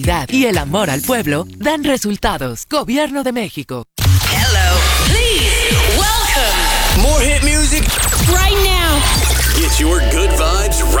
Y el amor al pueblo dan resultados. Gobierno de México. Hello. Please welcome. More hit music Right now. Get your good vibes right